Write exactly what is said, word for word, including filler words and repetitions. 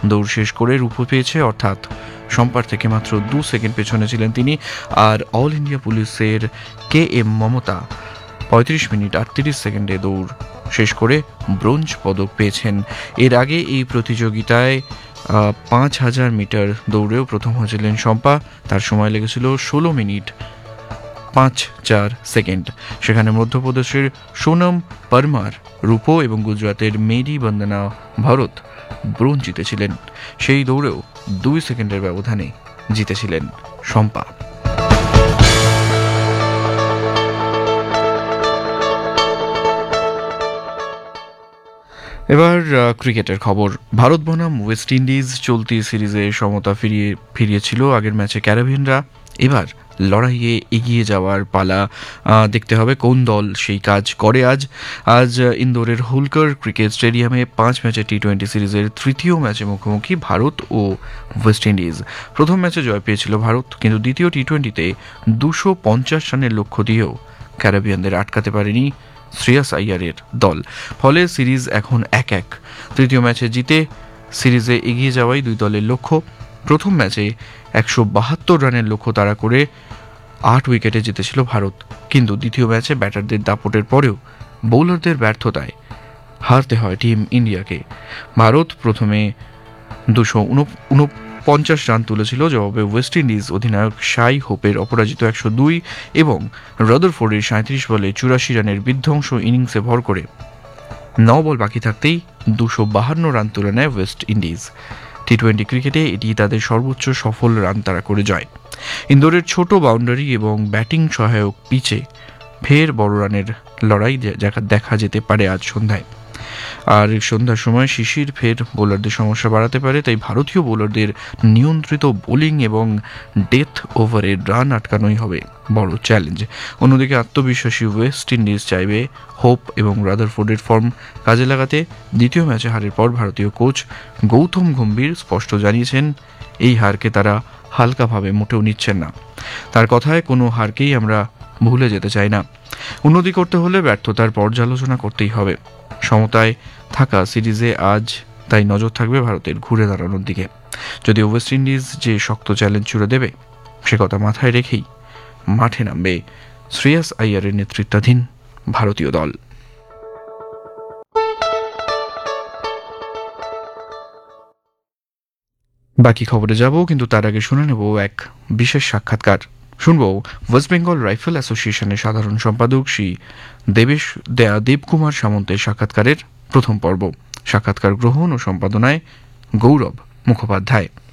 দৌড় শেষ করে রূপো পেয়েছে, অর্থাৎ শম্পার থেকে মাত্র দু সেকেন্ড পেছনে ছিলেন তিনি। আর অল ইন্ডিয়া পুলিশের কে এম মমতা পঁয়ত্রিশ মিনিট আটত্রিশ সেকেন্ডে দৌড় শেষ করে ব্রোঞ্জ পদক পেয়েছেন। এর আগে এই প্রতিযোগিতায় পাঁচ হাজার মিটার দৌড়েও প্রথম হয়েছিলেন শম্পা। তার সময় লেগেছিল ষোলো মিনিট পাঁচ চার সেকেন্ড। সেখানে মধ্যপ্রদেশের সোনম পরমার রূপো এবং গুজরাটের মেরি বন্দনা ভরত ব্রোঞ্জ জিতেছিলেন। সেই দৌড়েও দুই সেকেন্ডের ব্যবধানে জিতেছিলেন শম্পা। এবার ক্রিকেটের খবর। ভারত বনাম ওয়েস্ট ইন্ডিজ চলতি সিরিজে সমতা ফিরিয়ে ফিরিয়েছিল আগের ম্যাচে ক্যারিবিয়ানরা। এবার লড়াইয়ে এগিয়ে যাওয়ার পালা। দেখতে হবে কোন দল সেই কাজ করে। আজ আজ ইন্দোরের হোলকার ক্রিকেট স্টেডিয়ামে পাঁচ ম্যাচে টি টোয়েন্টি সিরিজের তৃতীয় ম্যাচে মুখোমুখি ভারত ও ওয়েস্ট ইন্ডিজ। প্রথম ম্যাচে জয় পেয়েছিল ভারত, কিন্তু দ্বিতীয় টি টোয়েন্টিতে দুশো পঞ্চাশ রানের লক্ষ্য দিয়েও ক্যারিবিয়ানদের আটকাতে পারেনি শ্রেয়াস আইয়ারের দল। ফলে সিরিজ এখন এক এক। তৃতীয় ম্যাচে জিতে সিরিজে এগিয়ে যাওয়াই দুই দলের লক্ষ্য। প্রথম ম্যাচে একশো বাহাত্তর রানের লক্ষ্য তাড়া করে আট উইকেটে জিতেছিল ভারত, কিন্তু দ্বিতীয় ম্যাচে ব্যাটারদের দাপটের পরেও বোলারদের ব্যর্থতায় হারতে হয় টিম ইন্ডিয়াকে। ভারত প্রথমে দুশো উনপঞ্চাশ রান তুলেছিল, জবাবে ওয়েস্ট ইন্ডিজ অধিনায়ক শাই হোপের অপরাজিত একশো দুই এবং রাদারফোর্ডের সাঁত্রিশ বলে চুরাশি রানের বিধ্বংস ইনিংসে ভর করে ন বল বাকি থাকতেই দুশো বাহান্ন রান তুলে নেয় ওয়েস্ট ইন্ডিজ। টি টোয়েন্টি ক্রিকেটে এটি তাদের সর্বোচ্চ সফল রান তাড়া করে জয়। ইন্দোরের ছোট বাউন্ডারি এবং ব্যাটিং সহায়ক পিচে ফের বড় রানের লড়াই দেখা যেতে পারে আজ সন্ধ্যায়। আর সন্ধ্যার সময় শিশির ফের বোলারদের সমস্যা বাড়াতে পারে, তাই ভারতীয় বোলারদের নিয়ন্ত্রিত বোলিং এবং ডেথ ওভারের রান আটকানোই হবে বড় চ্যালেঞ্জ। অন্যদিকে আত্মবিশ্বাসী ওয়েস্ট ইন্ডিজ চাইবে হোপ এবং রাদারফোর্ডের ফর্ম কাজে লাগাতে। দ্বিতীয় ম্যাচে হারের পর ভারতীয় কোচ গৌতম গম্ভীর স্পষ্ট জানিয়েছেন এই হারকে তারা হালকাভাবে মোটেও নিচ্ছেন না। তার কথায় কোনো হারকেই আমরা ভুলে যেতে চাই না। উন্নতি করতে হলে ব্যর্থতার পর্যালোচনা করতেই হবে। সমতায় থাকা সিরিজে আজ তাই নজর থাকবে ভারতের ঘুরে দাঁড়ানোর দিকে। যদি ওয়েস্ট ইন্ডিজ যে শক্ত চ্যালেঞ্জ ছুড়ে দেবে সে কথা মাথায় রেখেই মাঠে নামবে শ্রেয়াস আইয়ারের নেতৃত্বাধীন ভারতীয় দল। বাকি খবরে যাব, কিন্তু তার আগে শুনে নেব এক বিশেষ সাক্ষাৎকার। শুনব ওয়েস্ট বেঙ্গল রাইফেল অ্যাসোসিয়েশনের সাধারণ সম্পাদক শ্রী দেবেশ দেবকুমার সামন্তের সাক্ষাৎকারের প্রথম পর্ব। সাক্ষাৎকার গ্রহণ ও সম্পাদনায় গৌরব মুখোপাধ্যায়।